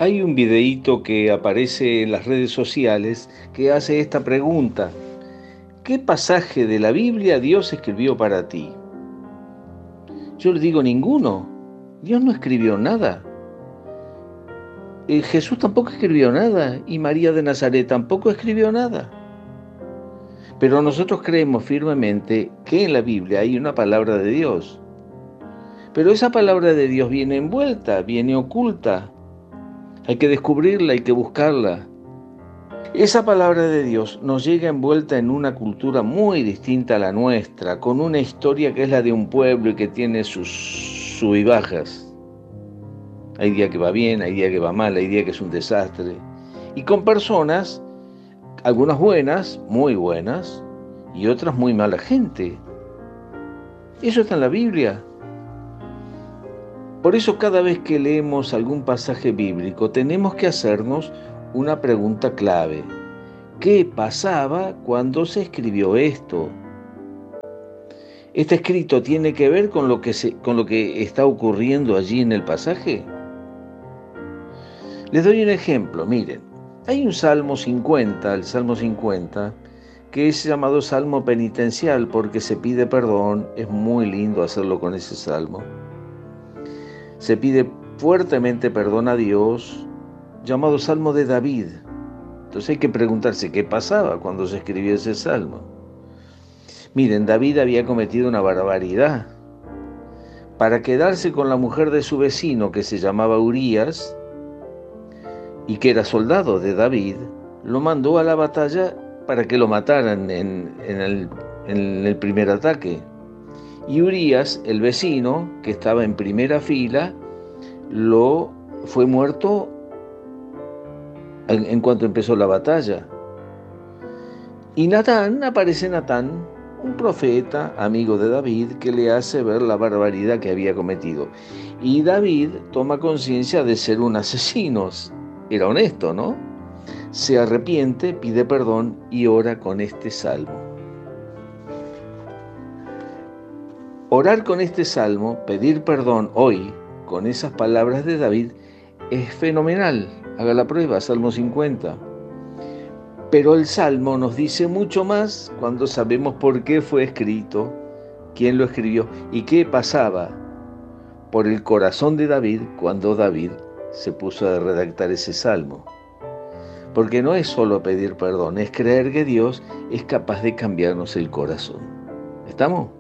Hay un videíto que aparece en las redes sociales que hace esta pregunta: ¿qué pasaje de la Biblia Dios escribió para ti? Yo le digo ninguno. Dios no escribió nada. Jesús tampoco escribió nada y María de Nazaret tampoco escribió nada. Pero nosotros creemos firmemente que en la Biblia hay una palabra de Dios. Pero esa palabra de Dios viene envuelta, viene oculta. Hay que descubrirla, hay que buscarla. Esa palabra de Dios nos llega envuelta en una cultura muy distinta a la nuestra, con una historia que es la de un pueblo y que tiene sus sub y bajas. Hay día que va bien, hay día que va mal, hay día que es un desastre. Y con personas, algunas buenas, muy buenas, y otras muy mala gente. Eso está en la Biblia. Por eso cada vez que leemos algún pasaje bíblico tenemos que hacernos una pregunta clave. ¿Qué pasaba cuando se escribió esto? ¿Este escrito tiene que ver con lo que está ocurriendo allí en el pasaje? Les doy un ejemplo, miren. Hay un Salmo 50, el Salmo 50, que es llamado Salmo penitencial porque se pide perdón. Es muy lindo hacerlo con ese salmo. Se pide fuertemente perdón a Dios, llamado Salmo de David. Entonces hay que preguntarse qué pasaba cuando se escribió ese salmo. Miren, David había cometido una barbaridad. Para quedarse con la mujer de su vecino, que se llamaba Urías, y que era soldado de David, lo mandó a la batalla para que lo mataran en el primer ataque. Y Urías, el vecino, que estaba en primera fila, fue muerto en cuanto empezó la batalla. Y aparece Natán, un profeta, amigo de David, que le hace ver la barbaridad que había cometido. Y David toma conciencia de ser un asesino. Era honesto, ¿no? Se arrepiente, pide perdón y ora con este salmo. Orar con este salmo, pedir perdón hoy, con esas palabras de David, es fenomenal. Haga la prueba, Salmo 50. Pero el Salmo nos dice mucho más cuando sabemos por qué fue escrito, quién lo escribió y qué pasaba por el corazón de David cuando David se puso a redactar ese Salmo. Porque no es solo pedir perdón, es creer que Dios es capaz de cambiarnos el corazón. ¿Estamos?